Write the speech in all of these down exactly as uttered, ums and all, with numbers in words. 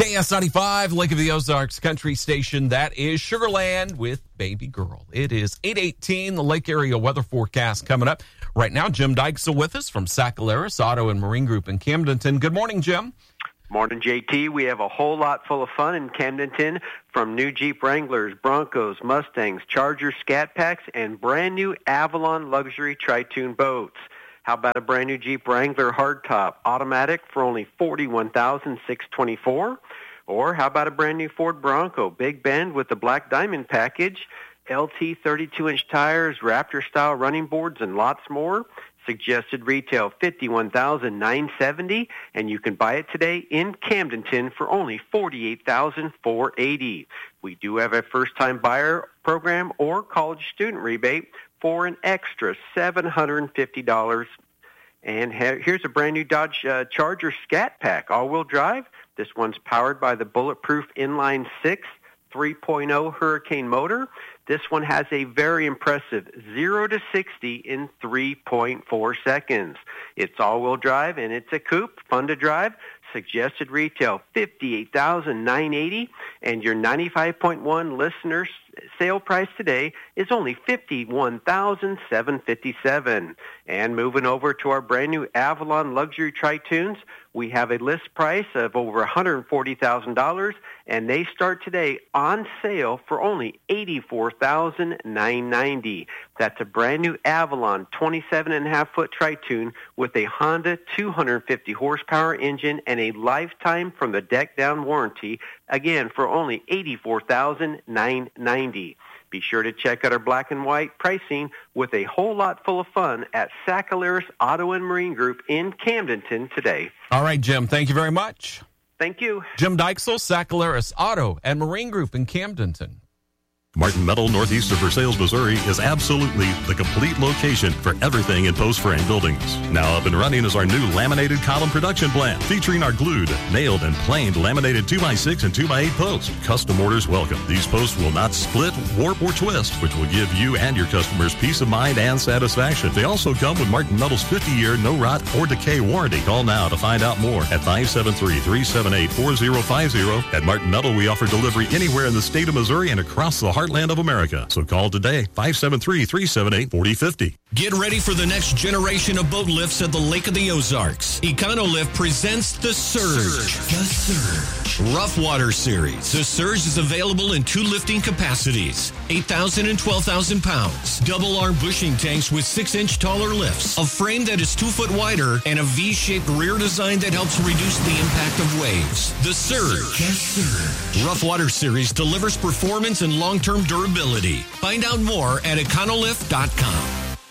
K S ninety-five, Lake of the Ozarks Country Station. That is Sugarland with Baby Girl. It is eight eighteen, the Lake Area weather forecast coming up. Right now, Jim Dykes with us from Sacaleras Auto and Marine Group in Camdenton. Good morning, Jim. Morning, J T. We have a whole lot full of fun in Camdenton, from new Jeep Wranglers, Broncos, Mustangs, Chargers, Scat Packs, and brand new Avalon luxury Tri-Tune boats. How about a brand new Jeep Wrangler hardtop automatic for only forty-one thousand six hundred twenty-four dollars? Or how about a brand new Ford Bronco Big Bend with the Black Diamond package, L T thirty-two inch tires, Raptor-style running boards, and lots more? Suggested retail fifty-one thousand nine hundred seventy dollars, and you can buy it today in Camdenton for only forty-eight thousand four hundred eighty dollars. We do have a first-time buyer program or college student rebate for an extra seven hundred fifty dollars. And ha- here's a brand new Dodge uh, Charger Scat Pack, all-wheel drive. This one's powered by the bulletproof inline six three point oh Hurricane motor. This one has a very impressive zero to sixty in three point four seconds. It's all-wheel drive, and it's a coupe, fun to drive. Suggested retail fifty-eight thousand nine hundred eighty dollars, and your ninety-five point one listeners' sale price today is only fifty-one thousand seven hundred fifty-seven dollars. And moving over to our brand new Avalon luxury Tri-Tunes, we have a list price of over one hundred forty thousand dollars, and they start today on sale for only eighty-four thousand nine hundred ninety dollars. That's a brand new Avalon twenty-seven and a half foot Tri-Tune with a Honda two hundred fifty horsepower engine and a lifetime from the deck down warranty, again for only eighty-four thousand nine hundred ninety dollars. Be sure to check out our black and white pricing with a whole lot full of fun at Sacaleras Auto and Marine Group in Camdenton today. All right, Jim, thank you very much. Thank you. Jim Dykesel, Sacaleras Auto and Marine Group in Camdenton. Martin Metal, northeast of Versailles, Missouri, is absolutely the complete location for everything in post frame buildings. Now up and running is our new laminated column production plant, featuring our glued, nailed, and planed laminated two by six and two by eight posts. Custom orders welcome. These posts will not split, warp, or twist, which will give you and your customers peace of mind and satisfaction. They also come with Martin Metal's fifty year no rot or decay warranty. Call now to find out more at five seven three, three seven eight, four zero five zero. At Martin Metal, we offer delivery anywhere in the state of Missouri and across the heart Heartland of America. So call today, five seven three, three seven eight, four zero five zero. Get ready for the next generation of boat lifts at the Lake of the Ozarks. EconoLift presents the Surge. The Surge. Rough Water Series. The Surge is available in two lifting capacities, eight thousand and twelve thousand pounds. Double arm bushing tanks with six inch taller lifts, a frame that is two foot wider, and a V-shaped rear design that helps reduce the impact of waves. The Surge. The Surge. Rough Water Series delivers performance and long-term durability. Find out more at econolift dot com.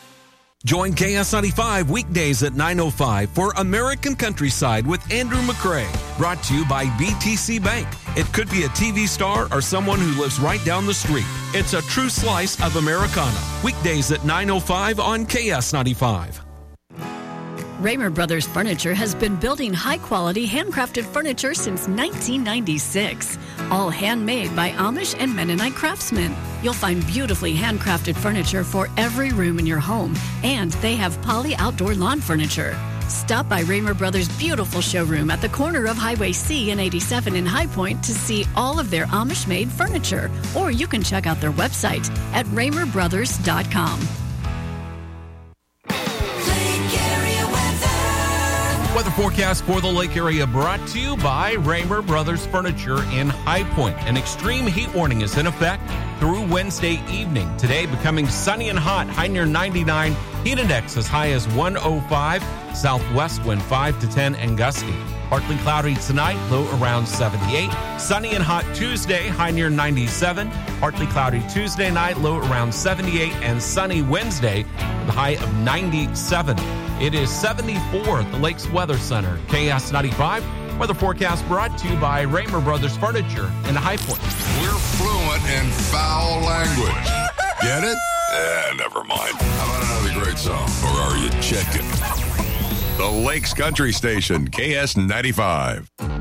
Join K S ninety-five weekdays at nine oh five for American Countryside with Andrew McCrae. Brought to you by B T C Bank. It could be a T V star or someone who lives right down the street. It's a true slice of Americana. Weekdays at nine oh five on K S ninety-five. Raymer Brothers Furniture has been building high-quality, handcrafted furniture since nineteen ninety-six. All handmade by Amish and Mennonite craftsmen. You'll find beautifully handcrafted furniture for every room in your home, and they have Poly outdoor lawn furniture. Stop by Raymer Brothers' beautiful showroom at the corner of Highway C and eighty-seven in High Point to see all of their Amish-made furniture, or you can check out their website at raymer brothers dot com. Weather forecast for the Lake area brought to you by Raymer Brothers Furniture in High Point. An extreme heat warning is in effect through Wednesday evening. Today becoming sunny and hot, high near ninety-nine. Heat index as high as one oh five. Southwest wind five to ten and gusty. Partly cloudy tonight, low around seventy-eight. Sunny and hot Tuesday, high near ninety-seven. Partly cloudy Tuesday night, low around seventy-eight. And sunny Wednesday, with a high of ninety-seven. It is seventy-four at the Lakes Weather Center. K S ninety-five weather forecast brought to you by Raymer Brothers Furniture in High Point. We're fluent in foul language. Get it? Eh, never mind. How about another great song? Or are you checking? The Lakes Country Station, K S ninety-five.